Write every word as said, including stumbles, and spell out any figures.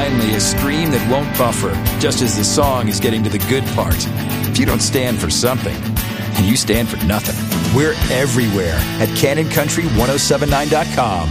finally a stream that won't buffer, just as the song is getting to the good part. If you don't stand for something, you stand for nothing. We're everywhere at Cannon Country ten seventy-nine dot com.